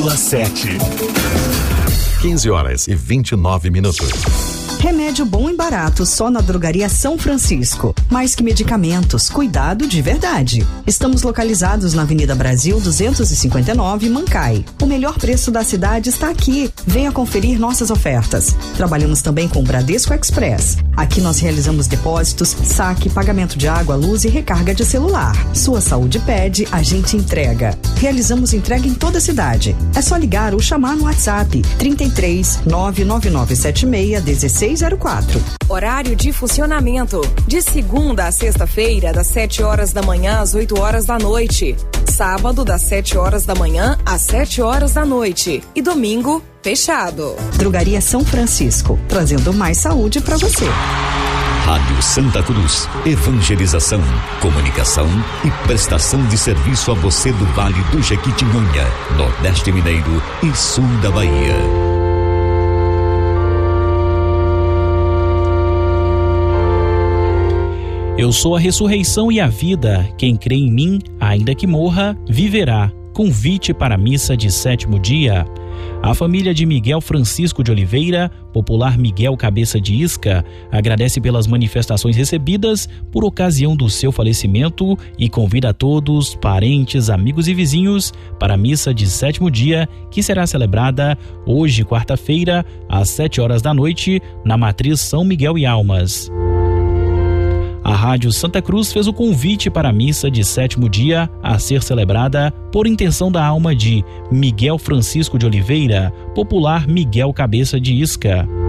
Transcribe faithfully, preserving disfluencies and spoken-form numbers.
vírgula sete. quinze horas e vinte e nove minutos. Remédio bom e barato só na Drogaria São Francisco. Mais que medicamentos, cuidado de verdade. Estamos localizados na Avenida Brasil duzentos e cinquenta e nove, Mancai. O melhor preço da cidade está aqui. Venha conferir nossas ofertas. Trabalhamos também com o Bradesco Express. Aqui nós realizamos depósitos, saque, pagamento de água, luz e recarga de celular. Sua saúde pede, a gente entrega. Realizamos entrega em toda a cidade. É só ligar ou chamar no WhatsApp trinta e três, nove nove nove sete seis, dezesseis zero quatro. Horário de funcionamento: de segunda a sexta-feira, das sete horas da manhã às oito horas da noite. Sábado, das sete horas da manhã às sete horas da noite. E domingo, fechado. Drogaria São Francisco, trazendo mais saúde para você. Rádio Santa Cruz, evangelização, comunicação e prestação de serviço a você do Vale do Jequitinhonha, Nordeste Mineiro e Sul da Bahia. Eu sou a ressurreição e a vida. Quem crê em mim, ainda que morra, viverá. Convite para a missa de sétimo dia. A família de Miguel Francisco de Oliveira, popular Miguel Cabeça de Isca, agradece pelas manifestações recebidas por ocasião do seu falecimento e convida a todos, parentes, amigos e vizinhos, para a missa de sétimo dia, que será celebrada hoje, quarta-feira, às sete horas da noite, na Matriz São Miguel e Almas. A Rádio Santa Cruz fez o convite para a missa de sétimo dia a ser celebrada por intenção da alma de Miguel Francisco de Oliveira, popular Miguel Cabeça de Isca.